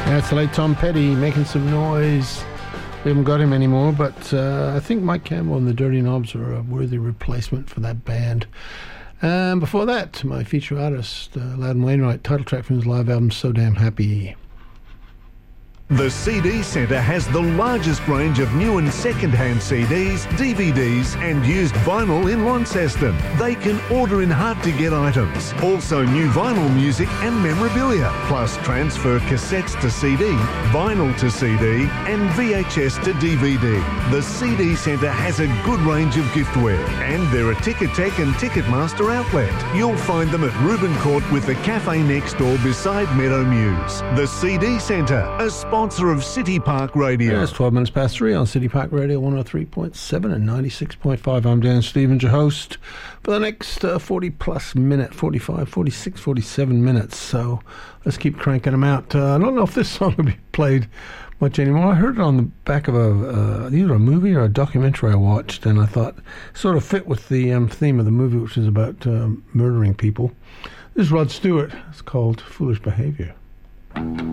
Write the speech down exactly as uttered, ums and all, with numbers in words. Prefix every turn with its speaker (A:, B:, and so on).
A: That's the late Tom Petty making some noise. We haven't got him anymore, but uh, I think Mike Campbell and the Dirty Knobs are a worthy replacement for that band. And before that, my feature artist, uh, Loudon Wainwright, title track from his live album, So Damn Happy.
B: The C D Centre has the largest range of new and second-hand C Ds, D V Ds and used vinyl in Launceston. They can order in hard-to-get items. Also new vinyl music and memorabilia, plus transfer cassettes to C D, vinyl to C D and V H S to D V D. The C D Centre has a good range of giftware and they're a Ticketek and Ticketmaster outlet. You'll find them at Reuben Court with the cafe next door beside Meadow Mews. The C D Centre, a sponsor of City Park Radio.
A: Yeah, it's twelve minutes past three on City Park Radio, one oh three point seven and ninety-six point five. I'm Dan Stevens, your host, for the next uh, forty plus minute, forty-five, forty-six, forty-seven minutes. So let's keep cranking them out. Uh, I don't know if this song will be played much anymore. I heard it on the back of a uh, either a movie or a documentary I watched, and I thought it sort of fit with the um, theme of the movie, which is about um, murdering people. This is Rod Stewart. It's called Foolish Behavior.